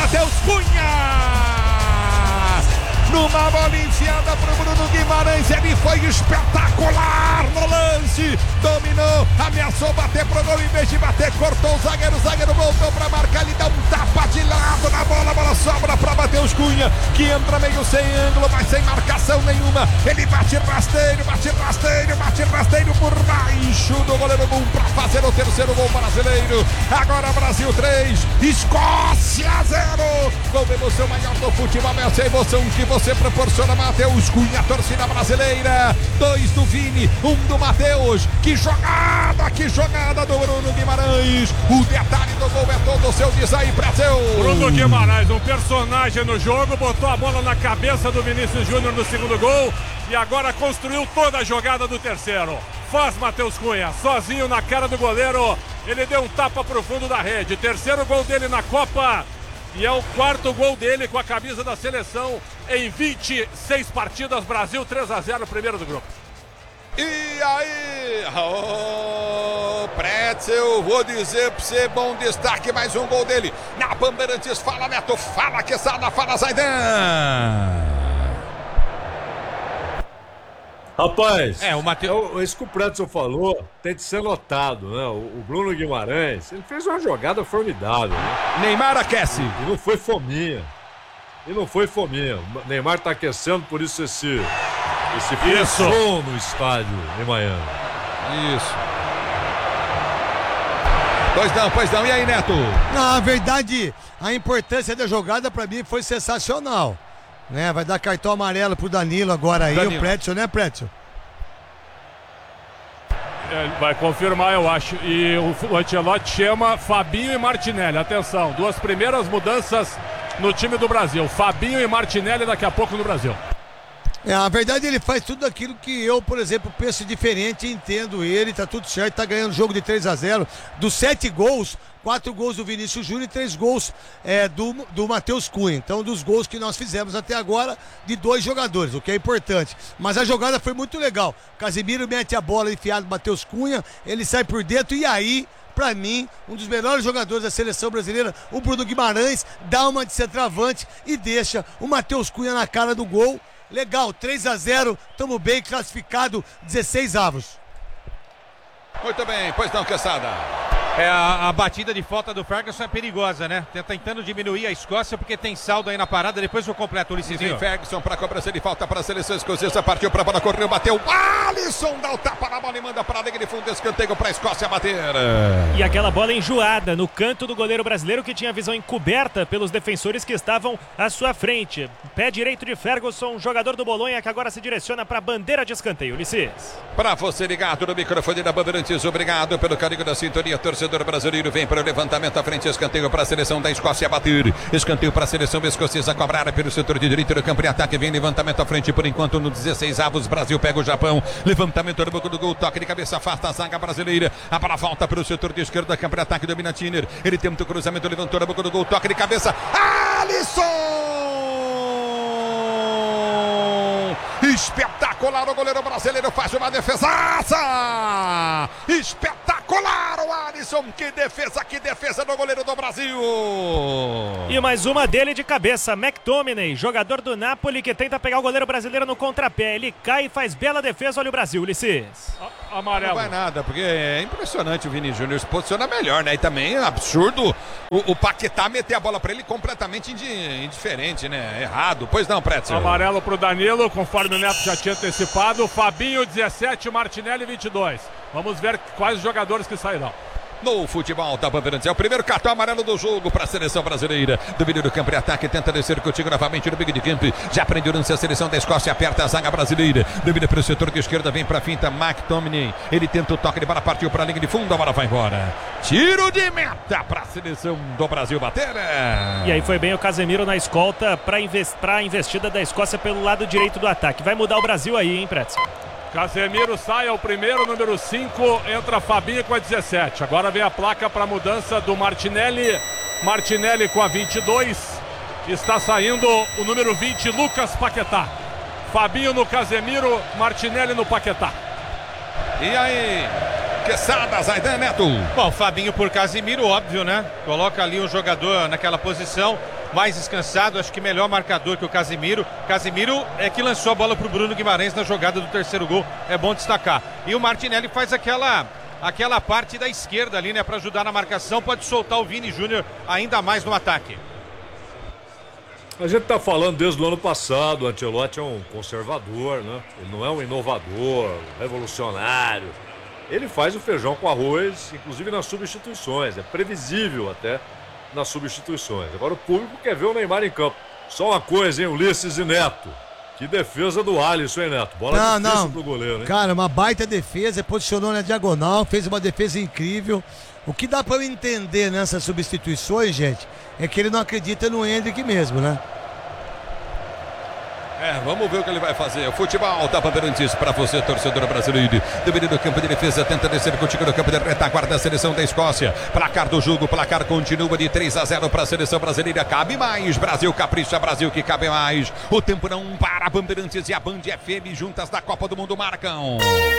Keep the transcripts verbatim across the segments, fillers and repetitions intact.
Matheus Cunha! Numa bola enfiada pro Bruno Guimarães, ele foi espetacular no lance, dominou, ameaçou bater pro gol, em vez de bater, cortou o zagueiro, o zagueiro voltou pra marcar, ele dá um tapa de lado na bola, a bola sobra pra Matheus Cunha, que entra meio sem ângulo, mas sem marcação nenhuma, ele bate rasteiro, bate rasteiro, bate rasteiro por baixo do goleiro Gum pra fazer o terceiro gol brasileiro. Agora Brasil três, Escócia zero, gol de emoção maior do futebol, essa emoção que você Você proporciona, Matheus Cunha, torcida brasileira. Dois do Vini, um do Matheus. Que jogada, que jogada do Bruno Guimarães. O detalhe do gol é todo seu, diz aí, Brasil. Bruno Guimarães, um personagem no jogo, botou a bola na cabeça do Vinícius Júnior no segundo gol e agora construiu toda a jogada do terceiro. Faz Matheus Cunha, sozinho na cara do goleiro. Ele deu um tapa pro fundo da rede. Terceiro gol dele na Copa. E é o quarto gol dele com a camisa da seleção em vinte e seis partidas. Brasil três a zero, primeiro do grupo. E aí, oh, Pretzel, vou dizer pra você, bom destaque, mais um gol dele na Bandeirantes. Fala, Neto, fala, Quesada, fala, Zaidan. Rapaz, é, o Mateus... isso que o Pretzel falou tem de ser notado, né? O, o Bruno Guimarães, ele fez uma jogada formidável, né? Neymar aquece. E não foi fominha. E não foi fominha. O Neymar tá aquecendo, por isso esse, esse som no estádio em Miami. Isso. Pois não, pois não. E aí, Neto? Na verdade, a importância da jogada pra mim foi sensacional. Né, vai dar cartão amarelo pro Danilo agora aí, Danilo. O Pretzel, né, Pretzel? É, vai confirmar, eu acho. E o, o Ancelotti chama Fabinho e Martinelli. Atenção, duas primeiras mudanças no time do Brasil. Fabinho e Martinelli daqui a pouco no Brasil. É, a verdade, ele faz tudo aquilo que eu, por exemplo, penso diferente, entendo ele, tá tudo certo, tá ganhando o jogo de três a zero. Dos sete gols, quatro gols do Vinícius Júnior e três gols é, do, do Matheus Cunha. Então, dos gols que nós fizemos até agora, de dois jogadores, o que é importante. Mas a jogada foi muito legal. Casemiro mete a bola enfiada do Matheus Cunha, ele sai por dentro e aí... Pra mim, um dos melhores jogadores da seleção brasileira, o Bruno Guimarães, dá uma de centroavante e deixa o Matheus Cunha na cara do gol. Legal, três a zero, tamo bem, classificado, dezesseis avos. Muito bem, pois não, Quesada. É, a, a batida de falta do Ferguson é perigosa, né? Tá tentando diminuir a Escócia porque tem saldo aí na parada, depois eu completo o Ulissezinho. Ferguson para cobrança de falta para a seleção escocesa, partiu para a bola, correu, bateu, Alisson dá o tapa na bola e manda para a linha de fundo, escanteio para a Escócia bater. E aquela bola enjoada no canto do goleiro brasileiro que tinha a visão encoberta pelos defensores que estavam à sua frente. Pé direito de Ferguson, jogador do Bolonha que agora se direciona para a bandeira de escanteio, Ulisses. Para você ligado no microfone da Bandeirantes, obrigado pelo carinho da sintonia, torcedor brasileiro vem para o levantamento à frente, escanteio para a seleção da Escócia bater, escanteio para a seleção escocesa cobrar pelo setor de direito do campo de ataque, vem levantamento à frente por enquanto no dezesseis avos, Brasil pega o Japão, levantamento no banco do gol, toque de cabeça, afasta a zaga brasileira, a bola volta para o setor de esquerda, campo de ataque, domina Tiner, ele tenta o cruzamento, levantou no banco do gol, toque de cabeça, Alisson! Espetacular, o goleiro brasileiro faz uma defesaça! Espetacular o Alisson, que defesa, que defesa do goleiro do Brasil! E mais uma dele de cabeça, McTominay, jogador do Napoli que tenta pegar o goleiro brasileiro no contrapé. Ele cai e faz bela defesa, olha o Brasil, Ulisses. Amarelo. Não vai nada, porque é impressionante o Vini Júnior se posiciona melhor, né? E também é absurdo o, o Paquetá meter a bola pra ele completamente indi, indiferente, né? Errado. Pois não, Pretzel. Amarelo pro Danilo, conforme o Neto já tinha antecipado. Fabinho, dezessete, Martinelli, vinte e dois. Vamos ver quais os jogadores que sairão. No futebol da Bandeirantes, é o primeiro cartão amarelo do jogo para a seleção brasileira. Domínio do campo de ataque, tenta descer contigo novamente no Big de Camp. Já prende o lance a seleção da Escócia, aperta a zaga brasileira. Domina para o setor de esquerda, vem para a finta, McTominay. Ele tenta o toque de bola, partiu para a linha de fundo, a bola vai embora. Tiro de meta para a seleção do Brasil bater. E aí foi bem o Casemiro na escolta para invest... a investida da Escócia pelo lado direito do ataque. Vai mudar o Brasil aí, hein, Pretzel? Casemiro sai ao primeiro, número cinco, entra Fabinho com a dezessete. Agora vem a placa para mudança do Martinelli. Martinelli com a vinte e dois. Está saindo o número vinte, Lucas Paquetá. Fabinho no Casemiro, Martinelli no Paquetá. E aí, Quesada, Zaidan, Neto. Bom, Fabinho por Casemiro, óbvio, né? Coloca ali o jogador naquela posição. mais descansado, acho que melhor marcador que o Casimiro. Casimiro é que lançou a bola pro Bruno Guimarães na jogada do terceiro gol, é bom destacar. E o Martinelli faz aquela, aquela parte da esquerda ali, né, para ajudar na marcação, pode soltar o Vini Júnior ainda mais no ataque. A gente tá falando desde o ano passado, o Ancelotti é um conservador, né? Ele não é um inovador, um revolucionário. Ele faz o feijão com arroz, inclusive nas substituições. É previsível até nas substituições. Agora o público quer ver o Neymar em campo. Só uma coisa, hein, Ulisses e Neto. Que defesa do Alisson, hein, Neto? Bola não, difícil não. pro goleiro, hein? Cara, uma baita defesa, posicionou na diagonal, fez uma defesa incrível. O que dá pra eu entender nessas substituições, gente, é que ele não acredita no Hendrick mesmo, né? É, vamos ver o que ele vai fazer. O futebol da Bandeirantes para você, torcedor brasileiro. Domínio do campo de defesa, tenta descer contigo no campo de retaguarda da seleção da Escócia. Placar do jogo, placar continua de três a zero para a seleção brasileira. Cabe mais, Brasil capricha, Brasil que cabe mais. O tempo não para, a Bandeirantes e a Band F M juntas da Copa do Mundo marcam.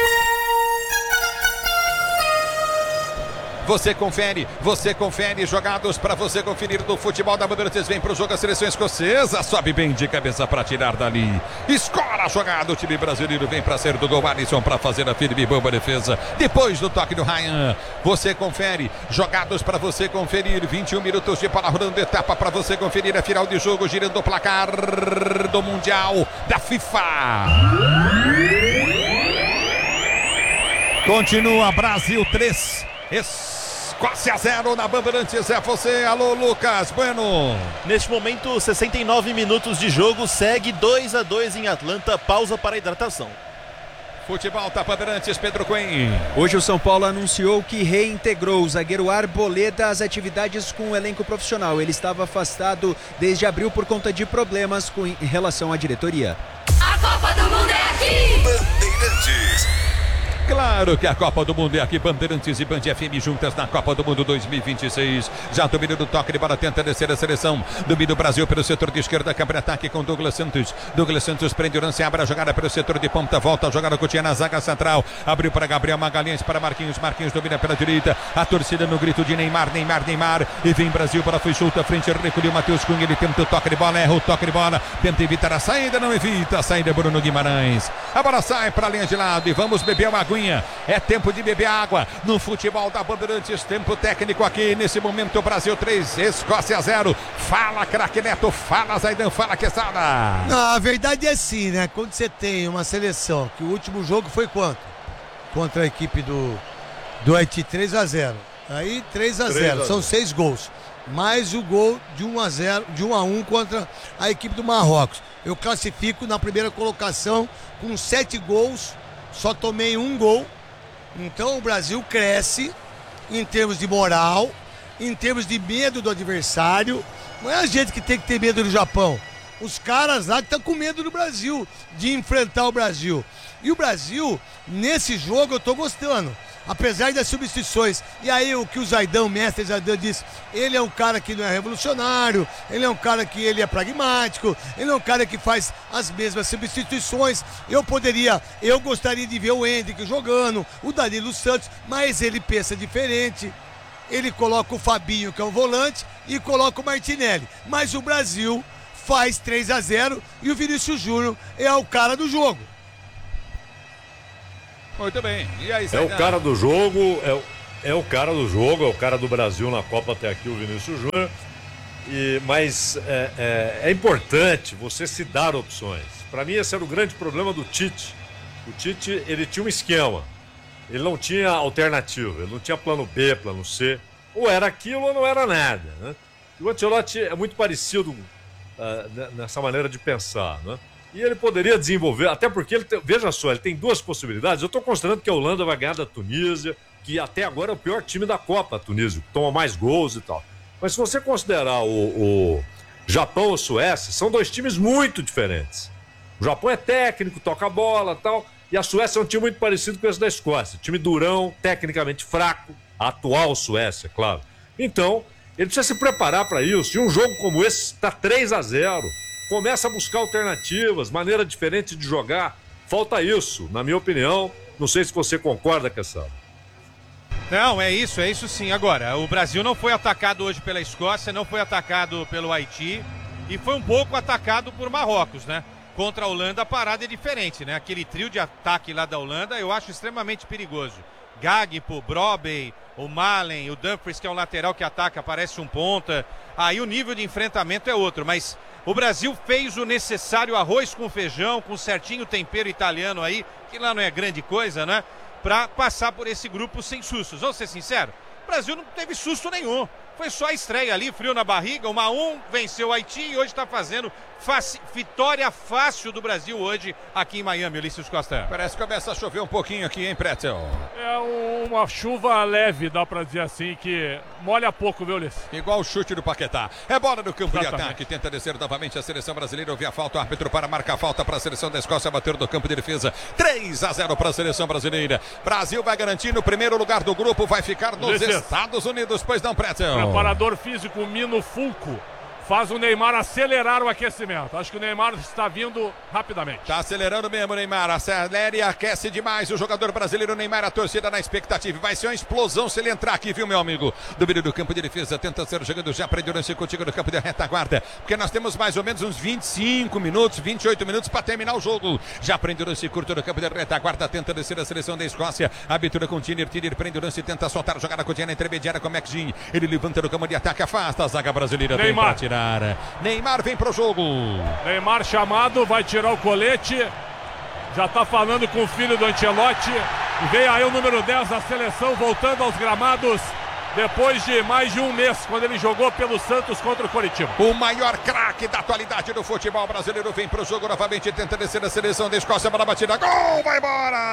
Você confere, você confere, jogados para você conferir do futebol da Bandeirantes. Vem pro jogo a seleção escocesa, sobe bem de cabeça para tirar dali. Escora a jogada, o time brasileiro vem para ser do gol. Alisson para fazer a firme boa defesa. Depois do toque do Ryan, você confere, jogados para você conferir. vinte e um minutos de bola rolando, etapa para você conferir a final de jogo, girando o placar do Mundial da FIFA. Continua Brasil três. Escócia zero na Bandeirantes, é você, alô Lucas Bueno. Neste momento, sessenta e nove minutos de jogo, segue dois a dois em Atlanta, pausa para hidratação. Futebol da Bandeirantes, Pedro Cunha. Hoje o São Paulo anunciou que reintegrou o zagueiro Arboleda às atividades com o elenco profissional. Ele estava afastado desde abril por conta de problemas com, em relação à diretoria. A Copa do Mundo é aqui! Bandeirantes. Claro que a Copa do Mundo é aqui, Bandeirantes e Band F M juntas na Copa do Mundo dois mil e vinte e seis. Já domínio do toque de bola, tenta descer a seleção. Domínio o Brasil pelo setor de esquerda, câmara ataque com Douglas Santos. Douglas Santos prende o lance, abre a jogada pelo setor de ponta, volta a jogada Coutinho na zaga central. Abriu para Gabriel Magalhães, para Marquinhos. Marquinhos domina pela direita. A torcida no grito de Neymar, Neymar, Neymar. E vem Brasil para foi solta, frente, recolheu Matheus Cunha. Ele tenta o toque de bola, erra o toque de bola. Tenta evitar a saída, não evita. A saída é Bruno Guimarães. A bola sai para a linha de lado e vamos beber uma aguinha. É tempo de beber água no futebol da Bandeirantes, tempo técnico aqui nesse momento, Brasil três, Escócia zero. Fala, craque Neto, fala, Zaidan, fala, Quesada. Não, a verdade é assim, né? Quando você tem uma seleção, que o último jogo foi quanto? Contra a equipe do, do Haiti, três a zero. Aí três a zero, são seis gols. Mais o gol de um a zero, de um a um contra a equipe do Marrocos. Eu classifico na primeira colocação com sete gols, só tomei um gol. Então o Brasil cresce em termos de moral, em termos de medo do adversário. Não é a gente que tem que ter medo do Japão. Os caras lá que estão com medo do Brasil, de enfrentar o Brasil. E o Brasil, nesse jogo, eu estou gostando. Apesar das substituições. E aí o que o Zaidan, o mestre Zaidan disse, ele é um cara que não é revolucionário, ele é um cara que ele é pragmático, ele é um cara que faz as mesmas substituições. Eu poderia, eu gostaria de ver o Hendrick jogando, o Danilo Santos, mas ele pensa diferente. Ele coloca o Fabinho, que é um volante, e coloca o Martinelli. Mas o Brasil faz três a zero e o Vinícius Júnior é o cara do jogo. Muito bem. E aí, é o cara do jogo, é o, é o cara do jogo, é o cara do Brasil na Copa até aqui, o Vinícius Júnior. E, mas é, é, é importante você se dar opções. Para mim, esse era o grande problema do Tite. O Tite, ele tinha um esquema. Ele não tinha alternativa, ele não tinha plano B, plano C. Ou era aquilo ou não era nada, né? E o Ancelotti é muito parecido uh, nessa maneira de pensar, né? E ele poderia desenvolver, até porque, ele tem, veja só, ele tem duas possibilidades. Eu estou considerando que a Holanda vai ganhar da Tunísia, que até agora é o pior time da Copa, a Tunísia, que toma mais gols e tal. Mas se você considerar o, o Japão ou Suécia, são dois times muito diferentes. O Japão é técnico, toca a bola e tal, e a Suécia é um time muito parecido com esse da Escócia. Time durão, tecnicamente fraco, a atual Suécia, claro. Então, ele precisa se preparar para isso. E um jogo como esse está três a zero. Começa a buscar alternativas, maneira diferente de jogar. Falta isso, na minha opinião. Não sei se você concorda, Cassado. Não, é isso, é isso sim. Agora, o Brasil não foi atacado hoje pela Escócia, não foi atacado pelo Haiti e foi um pouco atacado por Marrocos, né? Contra a Holanda a parada é diferente, né? Aquele trio de ataque lá da Holanda eu acho extremamente perigoso. Gagpo, Brobey, o Malen, o Dumfries, que é um lateral que ataca, parece um ponta. Aí o nível de enfrentamento é outro, mas o Brasil fez o necessário, arroz com feijão, com certinho tempero italiano aí, que lá não é grande coisa, né? Pra passar por esse grupo sem sustos. Vamos ser sinceros, o Brasil não teve susto nenhum. Foi só a estreia ali, frio na barriga, uma a um, venceu o Haiti e hoje está fazendo faci... vitória fácil do Brasil hoje aqui em Miami, Ulisses Costa. Parece que começa a chover um pouquinho aqui, hein, Pretzel? É uma chuva leve, dá pra dizer assim, que molha pouco, viu, Ulisses? Igual o chute do Paquetá. É bola no campo Exatamente. de ataque, tenta descer novamente a seleção brasileira, ouvir a falta, o árbitro para marcar falta para a seleção da Escócia, bater do campo de defesa, três a zero para a seleção brasileira. Brasil vai garantindo o primeiro lugar do grupo, vai ficar nos Ulisses. Estados Unidos, pois não, Pretzel? Preparador físico Mino Fulco faz o Neymar acelerar o aquecimento. Acho que o Neymar está vindo rapidamente. Tá acelerando mesmo, Neymar. Acelera e aquece demais o jogador brasileiro Neymar. A torcida na expectativa. Vai ser uma explosão se ele entrar aqui, viu, meu amigo? Domínio do campo de defesa. Tenta ser jogando já para Endurance contigo no campo de retaguarda. Porque nós temos mais ou menos uns vinte e cinco minutos, vinte e oito minutos para terminar o jogo. Já para Endurance curto no campo de retaguarda. Tenta descer a seleção da Escócia. Abertura com Tiner. Tiner para Endurance. Tenta soltar a jogada com na intermediária com o McGinn. Ele levanta no campo de ataque. Afasta a zaga brasileira. Neymar. Vem para tirar. Neymar vem pro jogo. Neymar chamado, vai tirar o colete. Já tá falando com o filho do Ancelotti. E vem aí o número dez da seleção voltando aos gramados depois de mais de um mês, quando ele jogou pelo Santos contra o Coritiba. O maior craque da atualidade do futebol brasileiro vem pro jogo novamente, tenta descer a seleção da Escócia para a batida. Gol, vai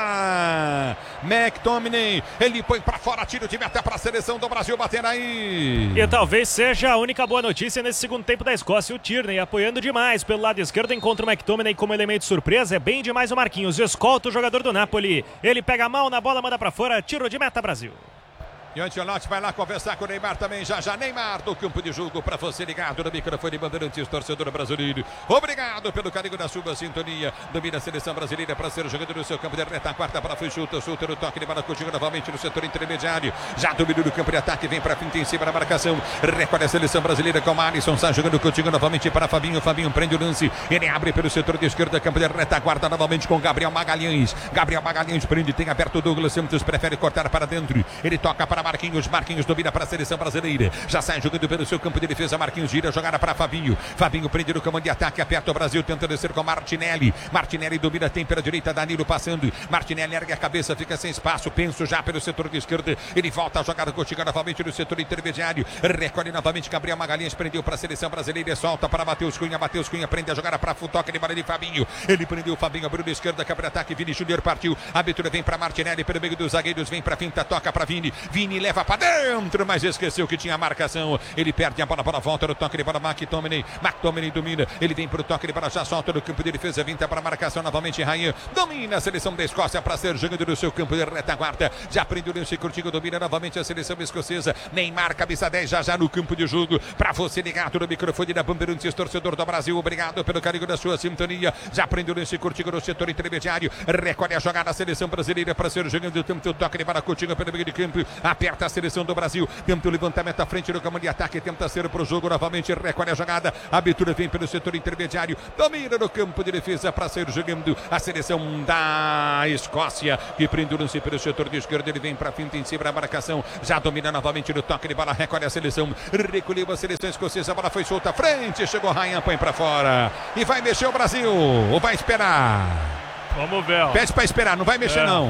embora! McTominay, ele põe pra fora, tira o time até pra seleção do Brasil bater aí. E talvez seja a única boa notícia nesse segundo tempo da Escócia. O Tierney apoiando demais pelo lado esquerdo, encontra o McTominay como elemento surpresa. É bem demais o Marquinhos, escolta o jogador do Napoli. Ele pega a mão na bola, manda pra fora, tiro de meta, Brasil. E o Ancelotti vai lá conversar com o Neymar também, já já. Neymar do campo de jogo para você ligado no microfone Bandeirantes, torcedor brasileiro. Obrigado pelo carinho da sua sintonia. Domina a seleção brasileira para ser jogador no seu campo de retaguarda para foi chuta, chuta no toque de bola, continua novamente no setor intermediário. Já dominou no campo de ataque, vem para frente em cima da marcação. Recolhe a seleção brasileira com o Alisson, está jogando contigo novamente para Fabinho. Fabinho prende o lance, ele abre pelo setor de esquerda, campo de retaguarda novamente com Gabriel Magalhães. Gabriel Magalhães prende, tem aberto o Douglas Santos, prefere cortar para dentro. Ele toca para Marquinhos, Marquinhos domina para a seleção brasileira, já sai jogando pelo seu campo de defesa. Marquinhos gira, jogada para Fabinho. Fabinho prende no comando de ataque, aperta o Brasil, tenta descer com Martinelli. Martinelli domina, tem pela direita, Danilo passando. Martinelli ergue a cabeça, fica sem espaço, penso já pelo setor de esquerda. Ele volta a jogada contigo novamente no setor intermediário. Recolhe novamente Gabriel Magalhães, prendeu para a seleção brasileira, solta para Matheus Cunha. Matheus Cunha prende a jogada para Futoca de bola de Fabinho. Ele prendeu o Fabinho, abriu na esquerda, campo de ataque. Vini Júnior partiu. A abertura vem para Martinelli pelo meio dos zagueiros, vem para finta, toca para Vini. Vini leva para dentro, mas esqueceu que tinha a marcação. Ele perde a bola, a bola volta no toque de bola. McTominay, McTominay domina. Ele vem para o toque de bola, já solta no campo de defesa, vinta para a marcação novamente. Ryan domina a seleção da Escócia para ser jogando no seu campo de retaguarda. Já prendeu o lance curtinho, domina novamente a seleção escocesa. Neymar, camisa dez, já já no campo de jogo. Para você ligado no microfone da Bandeirantes, torcedor do Brasil, obrigado pelo carinho da sua sintonia. Já prendeu o lance curtinho no setor intermediário. Recolhe a jogada a seleção brasileira para ser jogando o toque de bola curtinho pelo meio de campo. Aperta a seleção do Brasil. Tenta o levantamento à frente do comando de ataque, tenta ser pro jogo novamente, recolhe a jogada, a abertura vem pelo setor intermediário, domina no campo de defesa para sair jogando a seleção da Escócia, que prende o lance pelo setor de esquerda, ele vem para finta em cima da marcação, já domina novamente no toque de bola, recolhe a seleção, recolheu a seleção escocesa, a bola foi solta à frente, chegou Ryan, põe para fora, e vai mexer o Brasil, ou vai esperar? Vamos ver. Ó. Pede para esperar, não vai mexer é. não.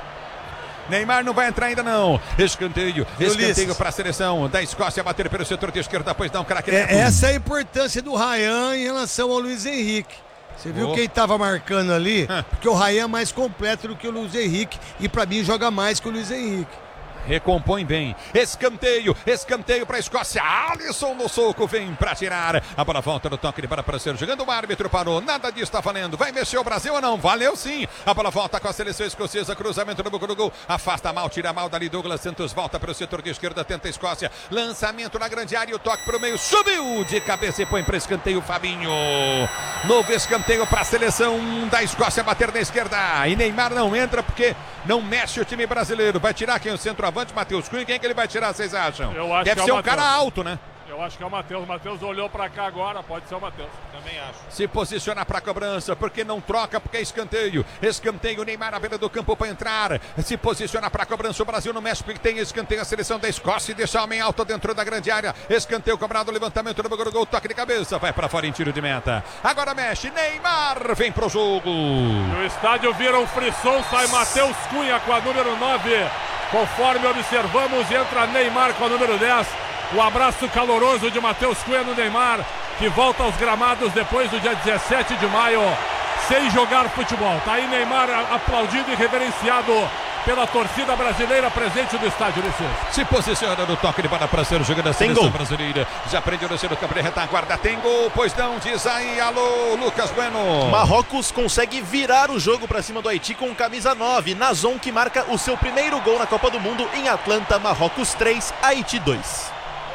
Neymar não vai entrar ainda não. Escanteio, escanteio para a seleção da Escócia bater pelo setor de esquerda, depois dá um craque. É, essa é a importância do Ryan em relação ao Luiz Henrique. Você viu oh. quem estava marcando ali? Porque o Ryan é mais completo do que o Luiz Henrique e para mim joga mais que o Luiz Henrique. Recompõe bem, escanteio, escanteio para a Escócia, Alisson no soco, vem para tirar, a bola volta no toque de bola para ser jogando, o árbitro parou, nada disso está valendo, vai mexer o Brasil ou não? Valeu sim, a bola volta com a seleção escocesa, cruzamento no boca do gol, afasta mal, tira mal dali, Douglas Santos volta para o setor de esquerda, tenta a Escócia, lançamento na grande área, o toque para o meio, subiu de cabeça e põe para escanteio, Fabinho, novo escanteio para a seleção da Escócia bater na esquerda, e Neymar não entra porque não mexe o time brasileiro, vai tirar quem? O centroavante centroavante, Matheus Cunha. Quem é que ele vai tirar, vocês acham? Eu acho Deve que ser é o um cara Matheus. alto, né? Eu acho que é o Matheus. O Matheus olhou pra cá agora, pode ser o Matheus. Também acho. Se posiciona pra cobrança, porque não troca, porque é escanteio. Escanteio, Neymar na beira do campo para entrar. Se posiciona pra cobrança, o Brasil no México que tem escanteio, a seleção da Escócia e deixa o homem alto dentro da grande área. Escanteio cobrado, levantamento do gol, toque de cabeça, vai pra fora em tiro de meta. Agora mexe, Neymar vem pro jogo. No estádio vira um frisson, sai Matheus Cunha com a número nove. Conforme observamos, entra Neymar com a número dez. O abraço caloroso de Matheus Cunha no Neymar, que volta aos gramados depois do dia dezessete de maio, sem jogar futebol. Tá aí Neymar aplaudido e reverenciado pela torcida brasileira presente no estádio, Ulisses. Se posiciona no toque de bola para ser o jogador da seleção brasileira. Já prendeu no seu campo de retaguarda. Tem gol, pois não, diz aí, alô, Lucas Bueno. Marrocos consegue virar o jogo para cima do Haiti com camisa nove. Nazon, que marca o seu primeiro gol na Copa do Mundo em Atlanta. Marrocos três, Haiti dois.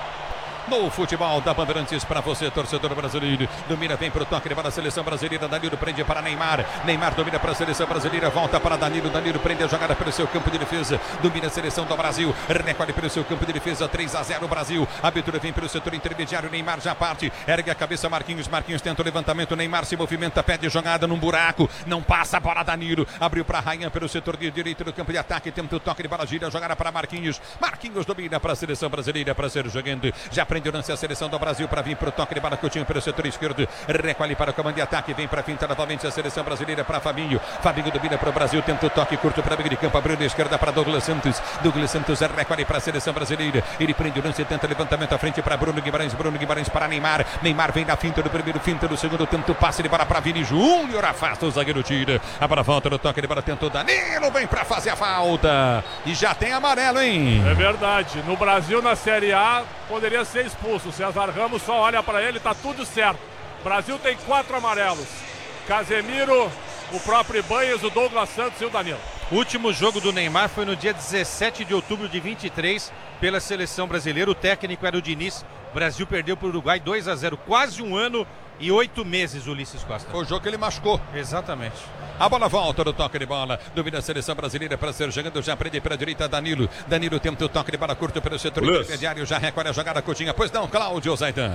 No futebol da Bandeirantes para você, torcedor brasileiro. Domina, vem para o toque para a seleção brasileira. Danilo prende para Neymar. Neymar domina para a seleção brasileira. Volta para Danilo. Danilo prende a jogada pelo seu campo de defesa. Domina a seleção do Brasil. Recolhe pelo seu campo de defesa. três a zero Brasil. A abertura vem pelo setor intermediário. Neymar já parte. Ergue a cabeça. Marquinhos. Marquinhos tenta o levantamento. Neymar se movimenta. Pede jogada num buraco. Não passa a bola. Danilo abriu para Ryan pelo setor de direito do campo de ataque. Tenta o toque de bola. Gira a jogada para Marquinhos. Marquinhos domina para a seleção brasileira para ser jogando. Já prende o lance a seleção do Brasil para vir para o toque de bola. Coutinho pelo setor esquerdo, recolhe para o comando de ataque, vem para a finta novamente a seleção brasileira para Fabinho. Fabinho domina para o Brasil, tenta o toque curto para a meio de campo, abriu na esquerda para Douglas Santos. Douglas Santos recolhe para a seleção brasileira, ele prende o lance e tenta levantamento à frente para Bruno Guimarães. Bruno Guimarães para Neymar. Neymar vem na finta do primeiro, finta do segundo, tenta o passe de bola para Vini Júnior, afasta o zagueiro, tira a bola, volta no toque de bola, tentou Danilo, vem para fazer a falta e já tem amarelo, hein? É verdade, no Brasil na Série A poderia ser expulso. O César Ramos só olha para ele, tá tudo certo. O Brasil tem quatro amarelos: Casemiro, o próprio Ibanez, o Douglas Santos e o Danilo. O último jogo do Neymar foi no dia dezessete de outubro de vinte e três pela seleção brasileira. O técnico era o Diniz. O Brasil perdeu para o Uruguai dois a zero, quase um ano e oito meses, Ulisses Costa. Foi o jogo que ele machucou. Exatamente. A bola volta no toque de bola. Domina a seleção brasileira para ser jogando. Já prende para a direita Danilo. Danilo tenta o toque de bola curto pelo setor intermediário. Já recolhe a jogada Coutinho. Pois não, Cláudio Zaidan.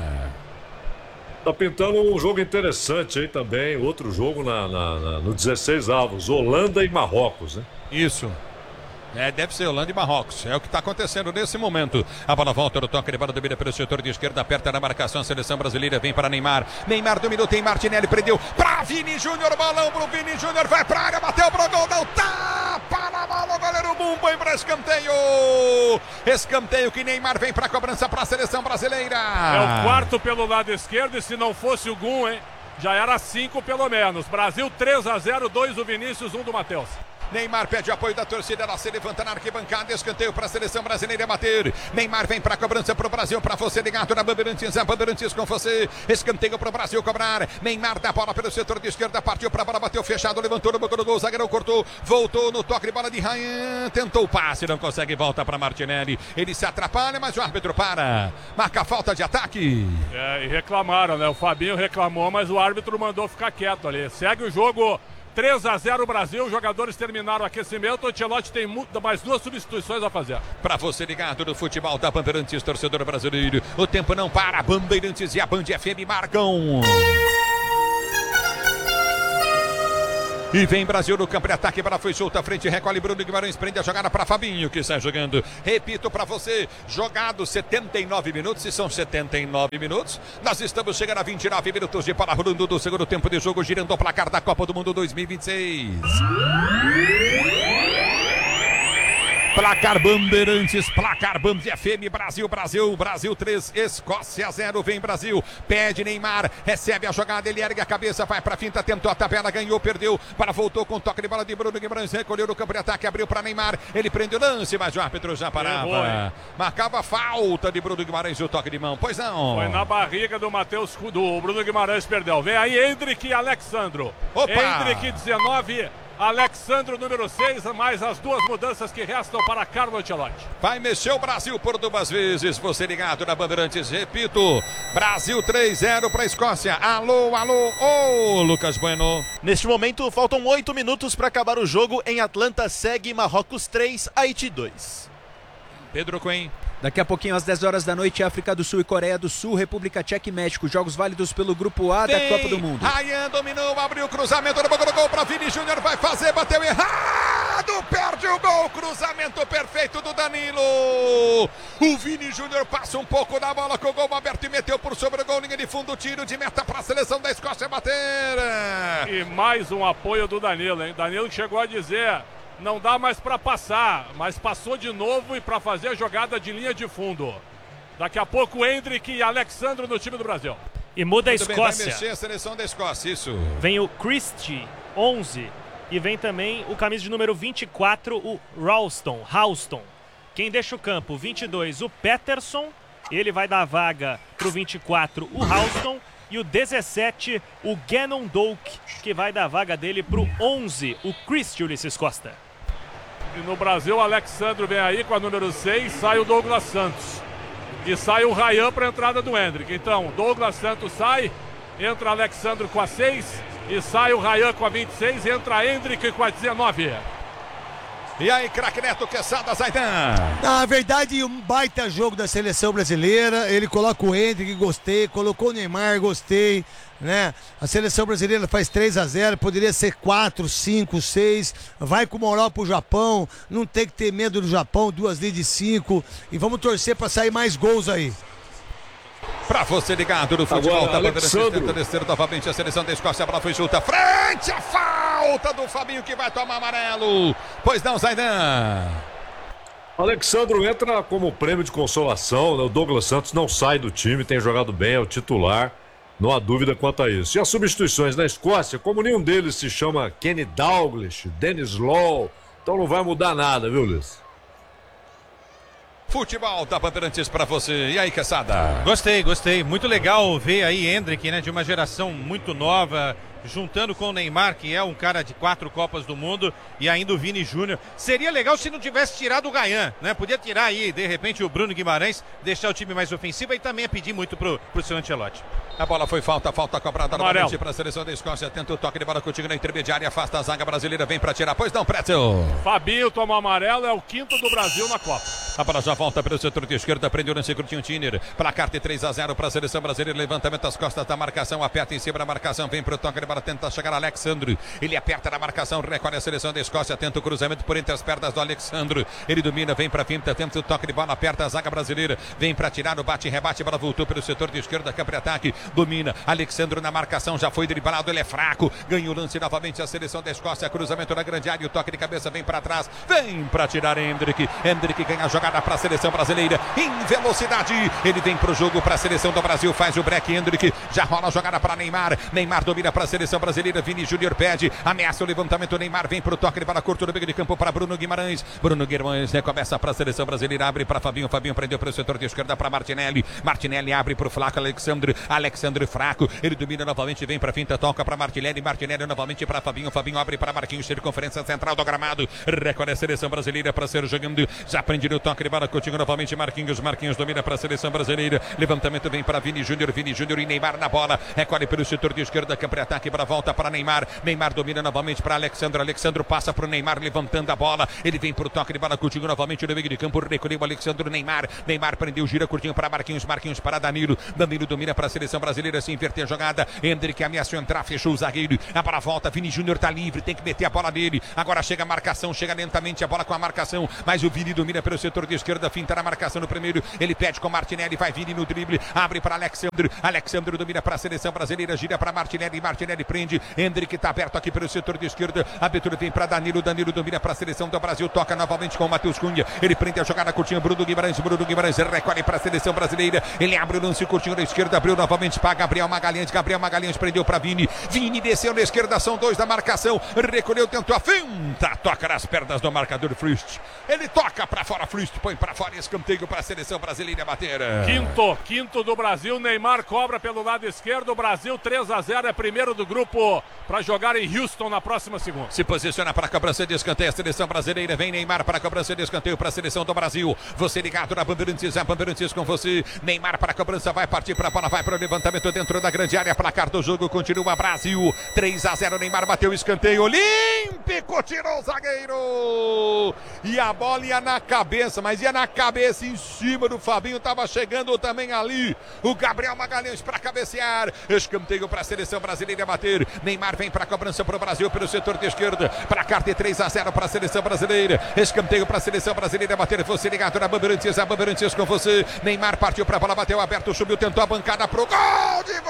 Tá pintando um jogo interessante aí também. Outro jogo na, na, na, no dezesseis avos. Holanda e Marrocos, né? Isso. É, deve ser Holanda e Marrocos. É o que está acontecendo nesse momento. A bola volta no toque de bola, domina pelo setor de esquerda, aperta na marcação. A seleção brasileira vem para Neymar. Neymar dominou, tem Martinelli, prendeu para Vini Júnior. Balão pro Vini Júnior, vai para a área, bateu pro gol, não tapa na bola. O goleiro Bumba para escanteio. Escanteio que Neymar vem para a cobrança para a seleção brasileira. É o quarto pelo lado esquerdo e se não fosse o Gum, hein, já era cinco pelo menos. Brasil três a zero, dois do Vinícius, um do Matheus. Neymar pede apoio da torcida, ela se levanta na arquibancada, escanteio para a seleção brasileira bater. Neymar vem para a cobrança para o Brasil, para você ligado na Bandeirantes, a Bandeirantes com você. Escanteio para o Brasil cobrar. Neymar dá a bola pelo setor de esquerda, partiu para a bola, bateu fechado, levantou no banco do gol, o zagueiro cortou, voltou no toque de bola de Ryan, tentou o passe, não consegue, volta para Martinelli. Ele se atrapalha, mas o árbitro para. Marca a falta de ataque. É, e reclamaram, né? O Fabinho reclamou, mas o árbitro mandou ficar quieto ali. Segue o jogo. três a zero Brasil, os jogadores terminaram o aquecimento, o Ancelotti tem mais duas substituições a fazer. Para você ligado no futebol da Bandeirantes, torcedor brasileiro, o tempo não para, Bandeirantes e a Band F M marcam. E vem Brasil no campo de ataque, bola foi solta à frente, recolhe Bruno Guimarães, prende a jogada para Fabinho, que sai jogando. Repito para você, jogado setenta e nove minutos, e são setenta e nove minutos, nós estamos chegando a vinte e nove minutos de bola rolando do segundo tempo de jogo, girando o placar da Copa do Mundo dois mil e vinte e seis. Placar Bandeirantes, placar Band F M, Brasil, Brasil, Brasil três, Escócia zero, vem Brasil, pede Neymar, recebe a jogada, ele ergue a cabeça, vai pra finta, tentou a tabela, ganhou, perdeu, para voltou com toque de bola de Bruno Guimarães, recolheu no campo de ataque, abriu para Neymar, ele prende o lance, mas o árbitro já parava, marcava falta de Bruno Guimarães, o toque de mão, pois não. Foi na barriga do Matheus, do Bruno Guimarães, perdeu, vem aí Hendrick e Alexandro. Opa! Hendrick dezenove, Alexandro número seis, mais as duas mudanças que restam para Carlo Ancelotti. Vai mexer o Brasil por duas vezes, você ligado na Bandeirantes, repito, Brasil três a zero para a Escócia. Alô, alô, ô, Lucas Bueno. Neste momento, faltam oito minutos para acabar o jogo. Em Atlanta, segue Marrocos três, Haiti dois. Pedro Cunha. Daqui a pouquinho, às dez horas da noite, África do Sul e Coreia do Sul, República Tcheca e México. Jogos válidos pelo Grupo A da Vem. Copa do Mundo. Ryan dominou, abriu o cruzamento no gol, gol para Vini Júnior, vai fazer, bateu errado, perde o gol, cruzamento perfeito do Danilo. O Vini Júnior passa um pouco da bola com o gol aberto e meteu por sobre o gol, linha de fundo, tiro de meta para a seleção da Escócia bater. E mais um apoio do Danilo, hein? Danilo que chegou a dizer... Não dá mais para passar, mas passou de novo e para fazer a jogada de linha de fundo. Daqui a pouco, Hendrick e Alexandro no time do Brasil. E muda a Muito bem, vai Escócia. mexer a seleção da Escócia, isso. Vem o Christie, onze. E vem também o camisa de número vinte e quatro, o Ralston, Houston. Quem deixa o campo, vinte e dois, o Peterson. Ele vai dar a vaga pro vinte e quatro, o Houston. E o dezessete, o Gannon Doak, que vai dar a vaga dele pro onze, o Christie Ulisses Costa. E no Brasil, o Alexandro vem aí com a número seis, sai o Douglas Santos. E sai o Ryan para a entrada do Hendrick. Então, Douglas Santos sai, entra Alexandro com a seis, e sai o Ryan com a vinte e seis, entra Hendrick com a dezenove. E aí, craque Neto, Quesada, Zaidan. Na verdade, um baita jogo da seleção brasileira. Ele coloca o Hendrick, gostei. Colocou o Neymar, gostei. Né? A seleção brasileira faz três a zero, poderia ser quatro, cinco, seis. Vai com moral pro Japão. Não tem que ter medo do Japão. Duas linhas de cinco. E vamos torcer para sair mais gols aí. Pra você ligado no futebol, Agora, tá Alexandro. tentando descer novamente a seleção da Escócia, a bola foi junta, frente a falta do Fabinho que vai tomar amarelo. Pois não, Zaidan. Alexandro entra como prêmio de consolação, né? O Douglas Santos não sai do time, tem jogado bem, é o titular, não há dúvida quanto a isso. E as substituições na Escócia, como nenhum deles se chama Kenny Dalglish, Dennis Law, então não vai mudar nada, viu, Luiz? Futebol da Bandeirantes pra você. E aí, Quesada? Gostei, gostei. Muito legal ver aí Hendrick, né, de uma geração muito nova, juntando com o Neymar, que é um cara de quatro Copas do Mundo, e ainda o Vini Júnior. Seria legal se não tivesse tirado o Gayan, né? Podia tirar aí, de repente, o Bruno Guimarães, deixar o time mais ofensivo e também a pedir muito pro, pro seu Ancelotti. A bola foi falta, falta cobrada Amarelo. novamente para a seleção da Escócia. Tenta o toque de bola contigo na intermediária, afasta a zaga brasileira, vem para tirar. Pois não, Pretzel. Fabinho toma amarelo, é o quinto do Brasil na Copa. A bola já volta pelo setor de esquerda, prende o lance Curtinho Tiner. Placar de três a zero para a seleção brasileira. Levantamento das costas da marcação, aperta em cima da marcação, vem para o toque de bola, tenta chegar Alexandre. Ele aperta na marcação, recolhe a seleção da Escócia, tenta o cruzamento por entre as pernas do Alexandre. Ele domina, vem para a finta, tenta o toque de bola, aperta a zaga brasileira, vem para tirar o bate, rebate, a bola voltou pelo setor de esquerda, campo de ataque, domina. Alexandre na marcação, já foi driblado, ele é fraco, ganha o lance novamente a seleção da Escócia, cruzamento na grande área, o toque de cabeça vem para trás, vem para tirar Hendrick, Hendrick ganha a jogada para a seleção brasileira, em velocidade, ele vem para o jogo para a seleção do Brasil, faz o break, Hendrick, já rola a jogada para Neymar, Neymar domina para a seleção brasileira, Vini Júnior pede, ameaça o levantamento, Neymar vem para o toque de bola curto no meio de campo para Bruno Guimarães, Bruno Guimarães recomeça para a seleção brasileira, abre para Fabinho, Fabinho prendeu para o setor de esquerda para Martinelli, Martinelli abre para o flaco Alexandre, Alexandre fraco, ele domina novamente, vem para a finta, toca para Martinelli, Martinelli novamente para Fabinho, Fabinho abre para Marquinhos, circunferência central do gramado, recolhe a seleção brasileira para ser jogando, já prende no toque de bola, continua novamente Marquinhos, Marquinhos domina para a seleção brasileira, levantamento vem para Vini Júnior, Vini Júnior e Neymar na bola, recolhe pelo setor de esquerda, campo de ataque para volta para Neymar, Neymar domina novamente para Alexandre, Alexandre passa para o Neymar, levantando a bola, ele vem para o toque de bola, continua novamente no meio de campo, recolheu o Alexandre, Neymar, Neymar prendeu, gira curtinho para Marquinhos, Marquinhos para Danilo, Danilo domina para a seleção brasileira, se inverter a jogada, Hendrick ameaçou entrar, fechou o zagueiro, a bola volta, Vini Júnior tá livre, tem que meter a bola nele, agora chega a marcação, chega lentamente a bola com a marcação, mas o Vini domina pelo setor de esquerda, finta na marcação no primeiro, ele pede com Martinelli, vai Vini no drible, abre para Alexandre, Alexandre domina para a seleção brasileira, gira para Martinelli, Martinelli prende, Hendrick tá aberto aqui pelo setor de esquerda, a abertura vem para Danilo, Danilo domina para a seleção do Brasil, toca novamente com o Matheus Cunha, ele prende a jogada curtinha, Bruno Guimarães, Bruno Guimarães recolhe para a seleção brasileira, ele abre o lance curtinho da esquerda, abriu novamente para Gabriel Magalhães, Gabriel Magalhães prendeu para Vini, Vini desceu na esquerda, são dois da marcação, recolheu, tentou a finta, toca nas pernas do marcador Frust, ele toca para fora, Frust põe para fora, escanteio para a seleção brasileira bater. Quinto, quinto do Brasil, Neymar cobra pelo lado esquerdo, Brasil três a zero, é primeiro do grupo para jogar em Houston na próxima segunda. Se posiciona para a cobrança de escanteio, a seleção brasileira, vem Neymar para a cobrança de escanteio para a seleção do Brasil, você ligado na Bandeirantes, a Bandeirantes com você, Neymar para a cobrança, vai partir para a bola, vai para o levantamento dentro da grande área, placar do jogo, continua Brasil, três a zero, Neymar bateu o escanteio, olímpico, tirou o zagueiro, e a bola ia na cabeça cabeça, mas ia na cabeça em cima do Fabinho, tava chegando também ali o Gabriel Magalhães para cabecear, escanteio para a seleção brasileira bater, Neymar vem para a cobrança para o Brasil pelo setor de esquerda, para cá de três a zero para a seleção brasileira, escanteio para a seleção brasileira bater, você ligado na Bandeirantes, a Bandeirantes com você, Neymar partiu para a bola, bateu aberto, subiu, tentou a bancada pro gol de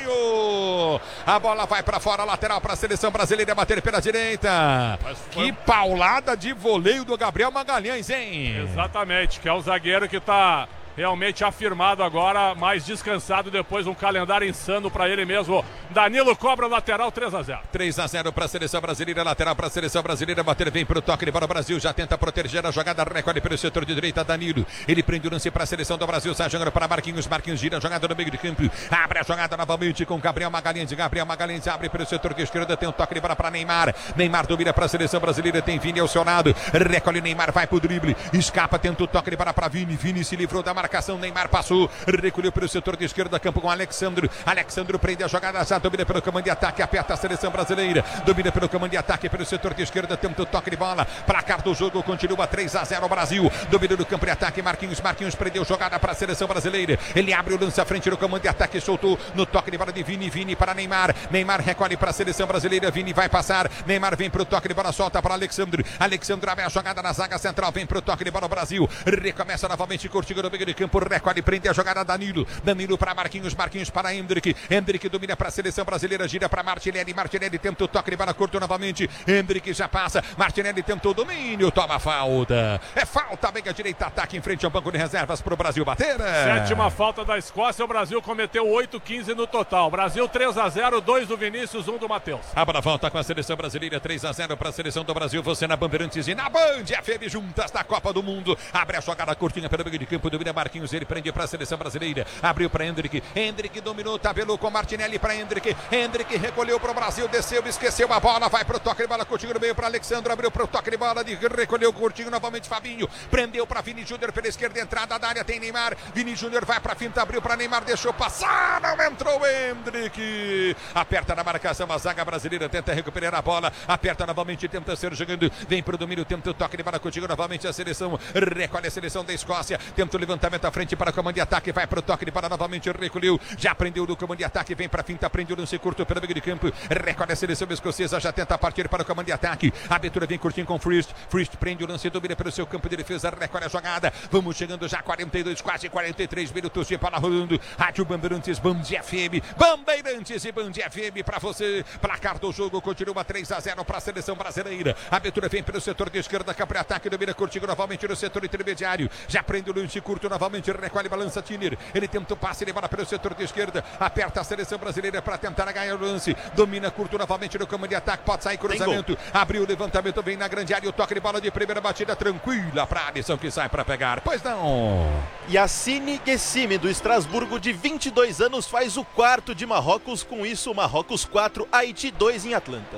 voleio, a bola vai para fora, lateral para a seleção brasileira bater pela direita, foi... que paulada de voleio do Gabriel Magalhães, hein? Exatamente, que é o zagueiro que está realmente afirmado agora, mais descansado depois de um calendário insano para ele mesmo. Danilo cobra lateral, três a zero. três a zero para a seleção brasileira, lateral para a seleção brasileira, bater vem para o toque de bola, o Brasil já tenta proteger a jogada, recolhe pelo setor de direita, Danilo, ele prende o lance para a seleção do Brasil, sai jogando para Marquinhos, Marquinhos gira a jogada no meio de campo, abre a jogada novamente com Gabriel Magalhães, Gabriel Magalhães abre pelo setor de esquerda, tem um toque de bola para Neymar, Neymar domina para a seleção brasileira, tem Vini ao seu lado, recolhe Neymar, vai pro drible, escapa, tenta o toque de bola para Vini, Vini se livrou da marcação, Neymar passou, recolheu pelo setor de esquerda, campo com Alexandre, Alexandre prende a jogada, já domina pelo comando de ataque, aperta a seleção brasileira, domina pelo comando de ataque, pelo setor de esquerda, tenta o toque de bola, placar do jogo, continua três a zero Brasil, domina no campo de ataque, Marquinhos, Marquinhos prendeu jogada para a seleção brasileira, ele abre o lance à frente do comando de ataque, soltou no toque de bola de Vini, Vini para Neymar, Neymar recolhe para a seleção brasileira, Vini vai passar, Neymar vem para o toque de bola, solta para Alexandre, Alexandre abre a jogada na zaga central, vem para o toque de bola Brasil, recomeça novamente, curtindo no meio de campo, recolhe, prende a jogada Danilo, Danilo para Marquinhos, Marquinhos para Hendrick, Hendrick domina para a seleção brasileira, gira para Martinelli, Martinelli tenta o toque de bola curto novamente, Hendrick já passa, Martinelli tentou o domínio, toma falta, é falta, bem à direita, ataque em frente ao banco de reservas para o Brasil bater. Sétima falta da Escócia, o Brasil cometeu oito quinze no total, Brasil três a zero, dois do Vinícius, um do Matheus. A bola volta com a seleção brasileira, três a zero para a seleção do Brasil, você na Bandeirantes e na Band F M juntas da Copa do Mundo, abre a jogada curtinha pelo meio de campo, domina Marquinhos, ele prende para a seleção brasileira, abriu para Hendrick, Hendrick dominou, tabelou com Martinelli para Hendrick, Hendrick recolheu para o Brasil, desceu, esqueceu a bola, vai para o toque de bola, curtinho no meio para Alexandre, abriu para o toque de bola, de, recolheu curtinho novamente Fabinho, prendeu para Vini Júnior pela esquerda, entrada da área, tem Neymar, Vini Júnior vai para a finta, abriu para Neymar, deixou passar, não entrou Hendrick, aperta na marcação, a zaga brasileira tenta recuperar a bola, aperta novamente, tenta ser jogando, vem para o domínio, tenta o toque de bola, curtinho novamente a seleção, recolhe a seleção da Escócia, tenta o levantamento à frente para o comando de ataque, vai para o toque de bola novamente, recolheu, já prendeu no comando de ataque, vem para a finta, prende o lance curto pelo meio de campo, recolhe a seleção escocesa, já tenta partir para o comando de ataque, a abertura vem curtinho com Frist, Frist prende o lance, domina pelo seu campo de defesa, recolhe a jogada, vamos chegando já quarenta e dois, quase quarenta e três minutos de bola rolando, Rádio Bandeirantes, Band F M, Bandeirantes e Band F M para você, placar do jogo, continua três a zero para a seleção brasileira, a abertura vem pelo setor de esquerda, campo de ataque, domina curtinho novamente no setor intermediário, já prende o lance curto novamente, recolhe, balança Tiner, ele tenta o passe, ele bola pelo setor de esquerda, aperta a seleção brasileira para tentar ganhar o lance, domina curto novamente no campo de ataque, pode sair cruzamento, abriu o levantamento, vem na grande área, o toque de bola de primeira batida, tranquila para a Alisson que sai para pegar, pois não. Yassine Guessime do Estrasburgo de vinte e dois anos faz o quarto de Marrocos, com isso Marrocos quatro, Haiti dois em Atlanta.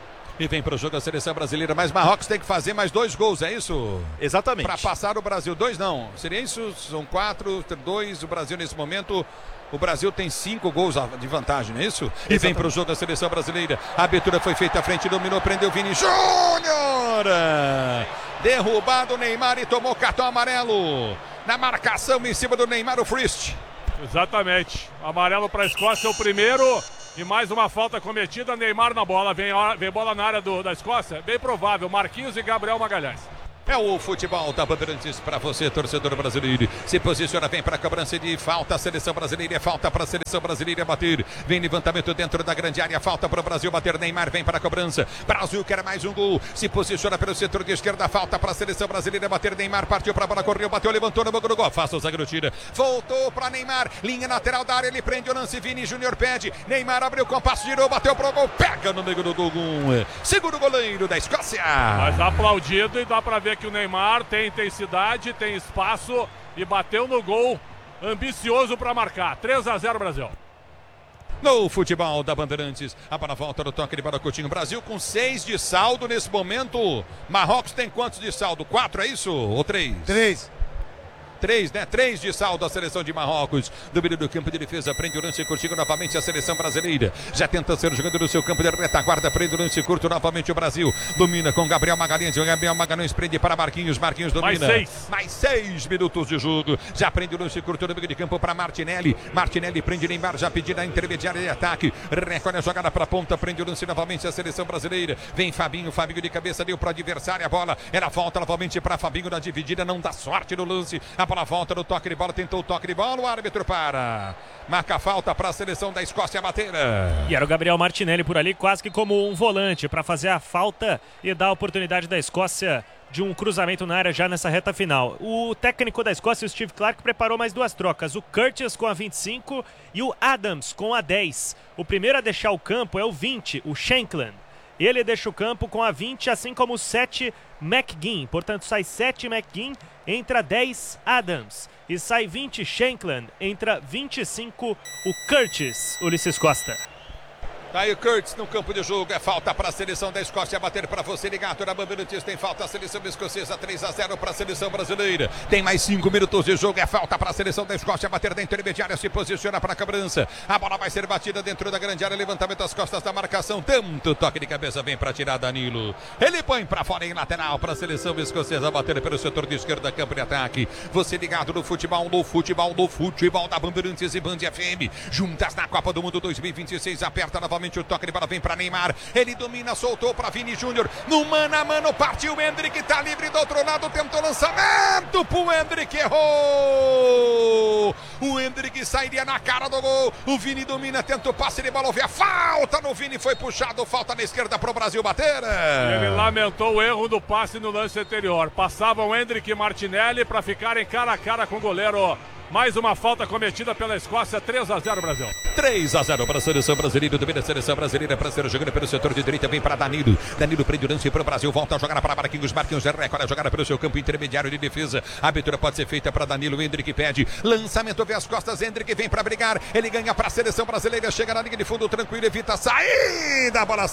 E vem para o jogo a seleção brasileira, mas Marrocos tem que fazer mais dois gols, é isso? Exatamente. Para passar o Brasil, dois não, seria isso? São quatro, dois, o Brasil nesse momento, o Brasil tem cinco gols de vantagem, não é isso? E vem para o jogo a seleção brasileira, a abertura foi feita à frente, dominou, prendeu Vini Júnior, derrubado o Neymar e tomou cartão amarelo, na marcação em cima do Neymar, o Frist. Exatamente, amarelo para a Escócia, o primeiro. E mais uma falta cometida, Neymar na bola, vem, vem bola na área do, da Escócia, bem provável, Marquinhos e Gabriel Magalhães. É o futebol da Bandeirantes para você, torcedor brasileiro. Se posiciona, vem para a cobrança de falta. A seleção brasileira é falta para a seleção brasileira bater. Vem levantamento dentro da grande área. Falta para o Brasil bater. Neymar vem para a cobrança. Brasil quer mais um gol. Se posiciona pelo setor de esquerda. Falta para a seleção brasileira bater. Neymar partiu para a bola, correu, bateu, levantou no banco do gol. Faça o zagueiro, tira. Voltou para Neymar. Linha lateral da área. Ele prende o lance. Vini Júnior pede. Neymar abriu o compasso, girou, bateu para o gol. Pega no meio do gol. Segura o goleiro da Escócia. Mas aplaudido e dá para ver que o Neymar tem intensidade, tem espaço e bateu no gol, ambicioso para marcar. três a zero Brasil. No futebol da Bandeirantes, a bola volta no toque de bola, Coutinho. Brasil com seis de saldo nesse momento. Marrocos tem quantos de saldo? Quatro, é isso? Ou três? Três. três, né? três de saldo a seleção de Marrocos. Domínio do campo de defesa, prende o lance curtinho novamente a seleção brasileira. Já tenta ser jogando no seu campo de retaguarda, prende o lance curto novamente o Brasil. Domina com Gabriel Magalhães. O Gabriel Magalhães prende para Marquinhos. Marquinhos domina. Mais seis. Mais seis minutos de jogo. Já prende o lance curto no meio de campo para Martinelli. Martinelli prende Neymar, já pedindo a intermediária de ataque. Recolhe a jogada para a ponta, prende o lance novamente a seleção brasileira. Vem Fabinho, Fabinho de cabeça, deu para o adversário a bola. Era volta novamente para Fabinho na dividida, não dá sorte no lance. A bola volta no toque de bola, tentou o toque de bola, o árbitro para. Marca a falta para a seleção da Escócia bater. E era o Gabriel Martinelli por ali, quase que como um volante, para fazer a falta e dar a oportunidade da Escócia de um cruzamento na área já nessa reta final. O técnico da Escócia, o Steve Clarke, preparou mais duas trocas. O Curtis com a vinte e cinco e o Adams com a dez. O primeiro a deixar o campo é o vinte, o Shankland. Ele deixa o campo com a vinte, assim como o sete, McGinn. Portanto, sai sete, McGinn, entra dez, Adams. E sai vinte, Shankland, entra vinte e cinco, o Curtis, Ulisses Costa. Tá aí o Curtis no campo de jogo, é falta para a seleção da Escócia bater para você ligado na Bandeirantes, tem falta a seleção escocesa, três a zero para a seleção brasileira, tem mais cinco minutos de jogo, é falta para a seleção da Escócia bater da intermediária, se posiciona para a cobrança, a bola vai ser batida dentro da grande área, levantamento das costas da marcação, tanto toque de cabeça vem para tirar Danilo, ele põe para fora em lateral para a seleção escocesa bater pelo setor de esquerda, campo de ataque, você ligado no futebol, no futebol, no futebol da Bandeirantes e Band F M, juntas na Copa do Mundo dois mil e vinte e seis, aperta novamente o toque de bola, vem para Neymar, ele domina, soltou para Vini Júnior, no mano a mano, partiu o Endrick, tá livre do outro lado, tentou lançamento pro Endrick, errou, o Endrick sairia na cara do gol, o Vini domina, tenta o passe de bola, houve a falta no Vini, foi puxado, falta na esquerda pro Brasil bater. Ele lamentou o erro do passe no lance anterior, passavam o Endrick e Martinelli para ficarem cara a cara com o goleiro. Mais uma falta cometida pela Escócia, três a zero Brasil. três a zero para a seleção brasileira, domina a seleção brasileira para ser jogando pelo setor de direita, vem para Danilo. Danilo prende o lance para o Brasil, volta a jogar para Marquinhos. Marquinhos recolhe a jogada pelo seu campo intermediário de defesa. A abertura pode ser feita para Danilo, Endrick pede. Lançamento vê as costas, Endrick vem para brigar. Ele ganha para a seleção brasileira, chega na linha de fundo tranquilo, evita a saída, a bola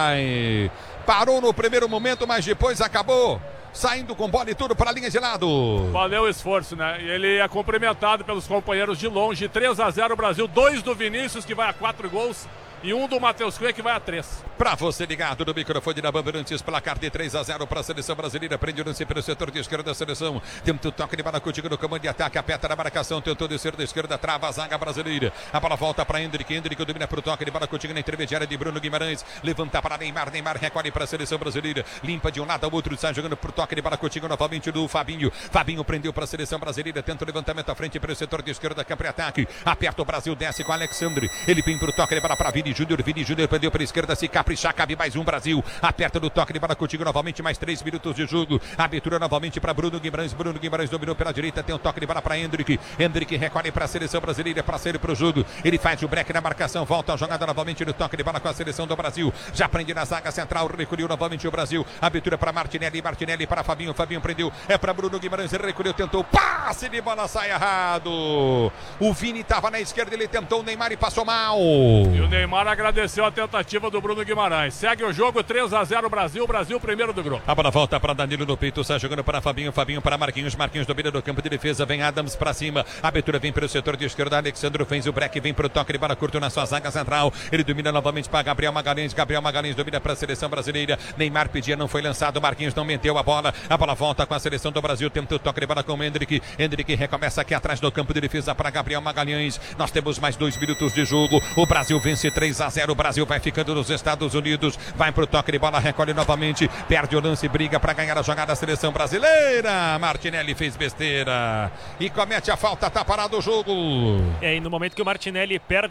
sai. Parou no primeiro momento, mas depois acabou saindo com bola e tudo para a linha de lado. Valeu o esforço, né? E ele é cumprimentado pelos companheiros de longe. três a zero Brasil, dois do Vinícius, que vai a quatro gols, e um do Matheus Cunha, que vai a três. Para você ligado no microfone da Bandeirantes, placar de três a zero para a seleção brasileira, prende o lance pelo setor de esquerda da seleção, tenta o toque de bola contigo no comando de ataque, aperta na marcação, tentou descer da esquerda, trava a zaga brasileira, a bola volta para Endrick, Endrick domina para o toque de bola contigo na intermediária de Bruno Guimarães, levanta para Neymar, Neymar recolhe para a seleção brasileira, limpa de um lado ao outro, sai jogando para o toque de bola contigo novamente do Fabinho, Fabinho prendeu para a seleção brasileira, tenta o levantamento à frente para o setor de esquerda, campo de ataque, aperta o Brasil, desce com Alexandre, ele vem para o toque de bola para Vini Júnior, Vini Júnior prendeu para a esquerda, se caprichar, cabe mais um Brasil, aperta no toque de bola contigo novamente, mais três minutos de jogo, abertura novamente para Bruno Guimarães, Bruno Guimarães dominou pela direita, tem um toque de bola para Endrick, Endrick recolhe para a seleção brasileira, para sair para o jogo, ele faz o break na marcação, volta a jogada novamente no toque de bola com a seleção do Brasil, já prende na zaga central, recolheu novamente o Brasil, abertura para Martinelli, Martinelli para Fabinho, Fabinho prendeu, é para Bruno Guimarães, recolheu, tentou, passe de bola, sai errado, o Vini estava na esquerda, ele tentou o Neymar e passou mal. E o Neymar agradeceu a tentativa do Bruno Guimarães. Segue o jogo, três a zero Brasil, Brasil primeiro do grupo. A bola volta para Danilo no peito, sai jogando para Fabinho, Fabinho para Marquinhos, Marquinhos domina do campo de defesa, vem Adams para cima, a abertura vem pelo setor de esquerda, Alexandre fez o break, vem para o toque de bola curto na sua zaga central, ele domina novamente para Gabriel Magalhães, Gabriel Magalhães domina para a seleção brasileira, Neymar pedia, não foi lançado, Marquinhos não meteu a bola, a bola volta com a seleção do Brasil, tenta o toque de bola com o Endrick, Endrick recomeça aqui atrás do campo de defesa para Gabriel Magalhães, nós temos mais dois minutos de jogo, o Brasil vence três a zero, o Brasil vai ficando nos Estados Unidos, vai pro toque de bola, recolhe novamente, perde o lance, briga para ganhar a jogada da seleção brasileira, Martinelli fez besteira e comete a falta, tá parado o jogo. É, e no momento que o Martinelli perde